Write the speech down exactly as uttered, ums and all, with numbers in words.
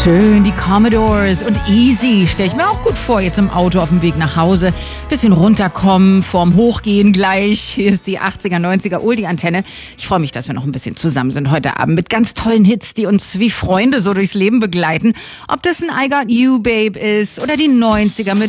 Schön, die Commodores und Easy stelle ich mir auch gut vor, jetzt im Auto auf dem Weg nach Hause. Bisschen runterkommen, vorm Hochgehen gleich. Hier ist die achtziger, neunziger Oldie-Antenne. Ich freue mich, dass wir noch ein bisschen zusammen sind heute Abend mit ganz tollen Hits, die uns wie Freunde so durchs Leben begleiten. Ob das ein I Got You Babe ist oder die neunziger mit